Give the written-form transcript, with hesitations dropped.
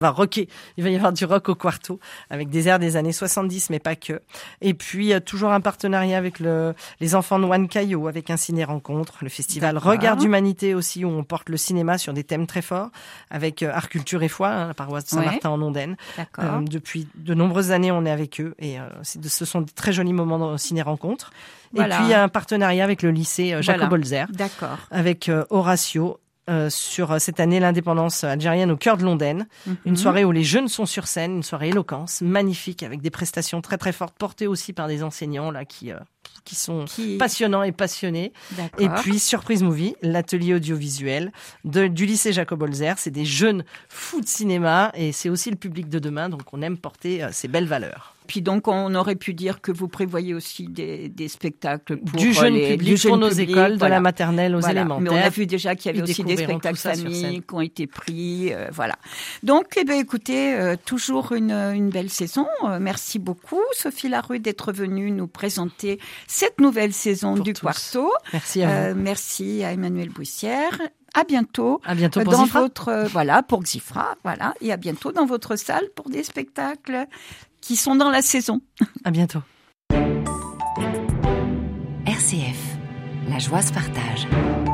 Il va y avoir du rock au Quarto avec des airs des années 70, mais pas que. Et puis, toujours un partenariat avec les enfants de Huancayo, avec un ciné-rencontre, le festival Regard d'Humanité aussi, où on porte le cinéma sur des thèmes très forts, avec Art, Culture et Foi, la paroisse de Saint-Martin en Ondaine. Depuis de nombreuses années, on est avec eux et ce sont de très jolis moments dans ciné-rencontre. Voilà. Et puis, il y a un partenariat avec le lycée Jacob Holzer, avec Horatio, sur cette année l'indépendance algérienne au cœur de Londaine. Une soirée où les jeunes sont sur scène, une soirée éloquence, magnifique, avec des prestations très très fortes, portées aussi par des enseignants là qui sont passionnants et passionnés. Et puis Surprise Movie, l'atelier audiovisuel du lycée Jacob Holzer. C'est des jeunes fous de cinéma et c'est aussi le public de demain, donc on aime porter ces belles valeurs. Puis donc, on aurait pu dire que vous prévoyez aussi des spectacles pour du jeune public, pour nos écoles, de la maternelle aux élémentaires. Mais on a vu déjà qu'il y avait aussi des spectacles familles qui ont été pris. Voilà. Donc, écoutez, toujours une belle saison. Merci beaucoup, Sophie Larue, d'être venue nous présenter cette nouvelle saison du Quarto. Merci à vous. Merci à Emmanuel Bouissière. À bientôt. À bientôt pour dans Xifra. Pour Xifra, voilà. Et à bientôt dans votre salle pour des spectacles qui sont dans la saison. À bientôt. RCF, la joie se partage.